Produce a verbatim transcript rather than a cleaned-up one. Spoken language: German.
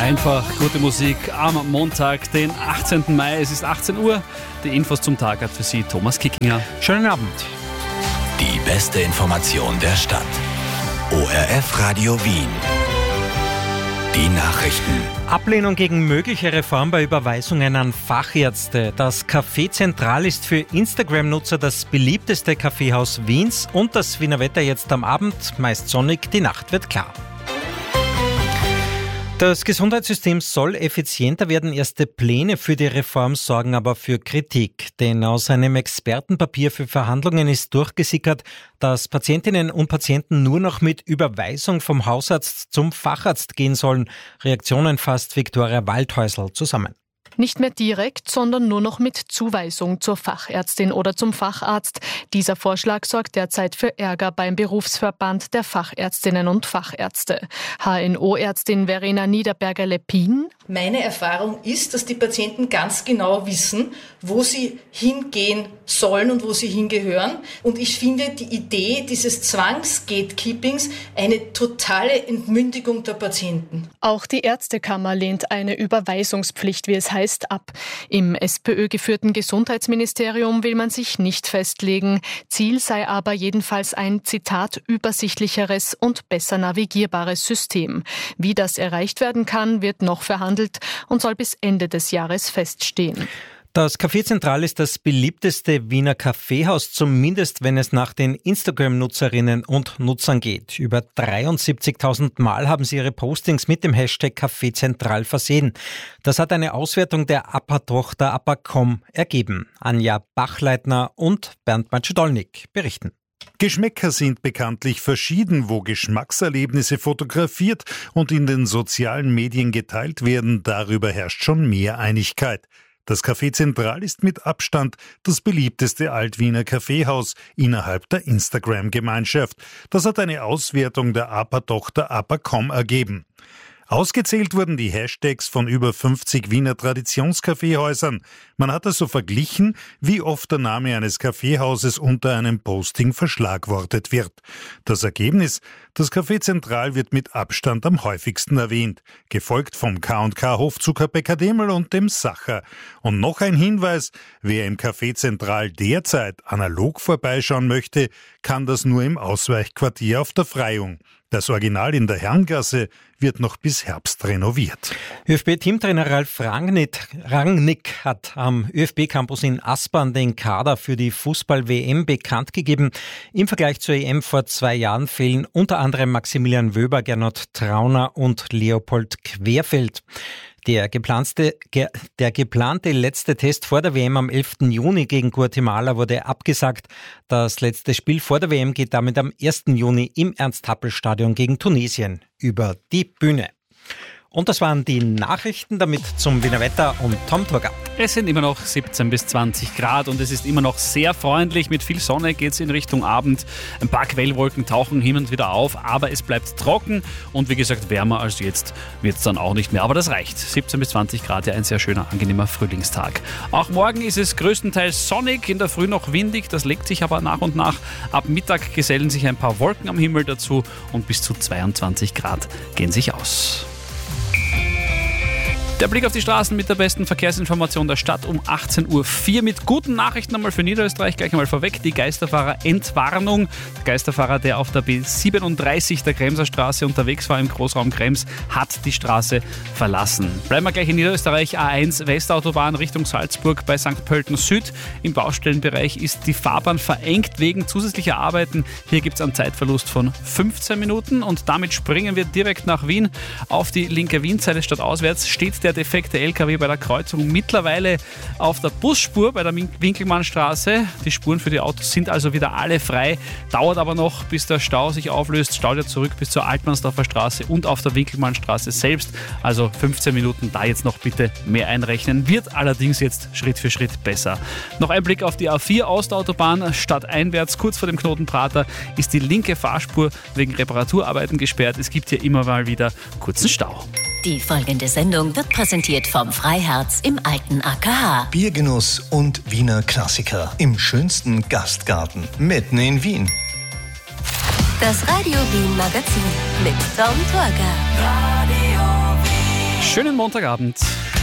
Einfach gute Musik am Montag, den achtzehnten Mai. Es ist achtzehn Uhr. Die Infos zum Tag hat für Sie Thomas Kickinger. Schönen Abend. Die beste Information der Stadt. O R F Radio Wien. Die Nachrichten. Ablehnung gegen mögliche Reform bei Überweisungen an Fachärzte. Das Café Zentral ist für Instagram-Nutzer das beliebteste Kaffeehaus Wiens und das Wiener Wetter jetzt am Abend, meist sonnig, die Nacht wird klar. Das Gesundheitssystem soll effizienter werden. Erste Pläne für die Reform sorgen aber für Kritik. Denn aus einem Expertenpapier für Verhandlungen ist durchgesickert, dass Patientinnen und Patienten nur noch mit Überweisung vom Hausarzt zum Facharzt gehen sollen. Reaktionen fasst Viktoria Waldhäusl zusammen. Nicht mehr direkt, sondern nur noch mit Zuweisung zur Fachärztin oder zum Facharzt. Dieser Vorschlag sorgt derzeit für Ärger beim Berufsverband der Fachärztinnen und Fachärzte. H N O-Ärztin Verena Niederberger-Leppin. Meine Erfahrung ist, dass die Patienten ganz genau wissen, wo sie hingehen sollen und wo sie hingehören. Und ich finde die Idee dieses Zwangs-Gatekeepings eine totale Entmündigung der Patienten. Auch die Ärztekammer lehnt eine Überweisungspflicht, wie es heißt, ab. Im SPÖ-geführten Gesundheitsministerium will man sich nicht festlegen. Ziel sei aber jedenfalls ein, Zitat, übersichtlicheres und besser navigierbares System. Wie das erreicht werden kann, wird noch verhandelt und soll bis Ende des Jahres feststehen. Das Café Zentral ist das beliebteste Wiener Kaffeehaus, zumindest wenn es nach den Instagram-Nutzerinnen und Nutzern geht. Über dreiundsiebzigtausend Mal haben sie ihre Postings mit dem Hashtag Café Zentral versehen. Das hat eine Auswertung der A P A-Tochter A P A Punkt com ergeben. Anja Bachleitner und Bernd Matschedolnik berichten. Geschmäcker sind bekanntlich verschieden, wo Geschmackserlebnisse fotografiert und in den sozialen Medien geteilt werden. Darüber herrscht schon mehr Einigkeit. Das Café Zentral ist mit Abstand das beliebteste Altwiener Kaffeehaus innerhalb der Instagram-Gemeinschaft. Das hat eine Auswertung der A P A-Tochter A P A Punkt com ergeben. Ausgezählt wurden die Hashtags von über fünfzig Wiener Traditionskaffeehäusern. Man hat also verglichen, wie oft der Name eines Kaffeehauses unter einem Posting verschlagwortet wird. Das Ergebnis: Das Café Zentral wird mit Abstand am häufigsten erwähnt, gefolgt vom K und K Hofzucker Bäcker Demel und dem Sacher. Und noch ein Hinweis: Wer im Café Zentral derzeit analog vorbeischauen möchte, kann das nur im Ausweichquartier auf der Freiung. Das Original in der Herrengasse wird noch bis Herbst renoviert. ÖFB-Teamtrainer Ralf Rangnick, Rangnick hat am ÖFB-Campus in Aspern den Kader für die Fußball-W M bekannt gegeben. Im Vergleich zur E M vor zwei Jahren fehlen unter anderem Maximilian Wöber, Gernot Trauner und Leopold Querfeld. Der geplante, der geplante letzte Test vor der W M am elften Juni gegen Guatemala wurde abgesagt. Das letzte Spiel vor der W M geht damit am ersten Juni im Ernst-Happel-Stadion gegen Tunesien über die Bühne. Und das waren die Nachrichten, damit zum Wiener Wetter und Tom Turga. Es sind immer noch siebzehn bis zwanzig Grad und es ist immer noch sehr freundlich. Mit viel Sonne geht es in Richtung Abend. Ein paar Quellwolken tauchen hin und wieder auf, aber es bleibt trocken und wie gesagt, wärmer als jetzt wird es dann auch nicht mehr. Aber das reicht. siebzehn bis zwanzig Grad, ja, ein sehr schöner, angenehmer Frühlingstag. Auch morgen ist es größtenteils sonnig, in der Früh noch windig. Das legt sich aber nach und nach. Ab Mittag gesellen sich ein paar Wolken am Himmel dazu und bis zu zweiundzwanzig Grad gehen sich aus. Der Blick auf die Straßen mit der besten Verkehrsinformation der Stadt um achtzehn Uhr vier mit guten Nachrichten einmal für Niederösterreich. Gleich einmal vorweg die Geisterfahrer-Entwarnung. Der Geisterfahrer, der auf der B siebenunddreißig der Kremser Straße unterwegs war im Großraum Krems, hat die Straße verlassen. Bleiben wir gleich in Niederösterreich. A eins Westautobahn Richtung Salzburg bei Sankt Pölten Süd. Im Baustellenbereich ist die Fahrbahn verengt wegen zusätzlicher Arbeiten. Hier gibt es einen Zeitverlust von fünfzehn Minuten und damit springen wir direkt nach Wien. Auf die linke Wienseite statt auswärts steht der defekte L K W bei der Kreuzung mittlerweile auf der Busspur bei der Winkelmannstraße. Die Spuren für die Autos sind also wieder alle frei. Dauert aber noch, bis der Stau sich auflöst. Staut ja zurück bis zur Altmannsdorfer Straße und auf der Winkelmannstraße selbst. Also fünfzehn Minuten, da jetzt noch bitte mehr einrechnen. Wird allerdings jetzt Schritt für Schritt besser. Noch ein Blick auf die A vier Ostautobahn. Stadteinwärts, kurz vor dem Knoten Prater, ist die linke Fahrspur wegen Reparaturarbeiten gesperrt. Es gibt hier immer mal wieder kurzen Stau. Die folgende Sendung wird präsentiert vom Freiherz im alten A K H. Biergenuss und Wiener Klassiker im schönsten Gastgarten mitten in Wien. Das Radio Wien Magazin mit Tom Turga. Radio Wien. Schönen Montagabend.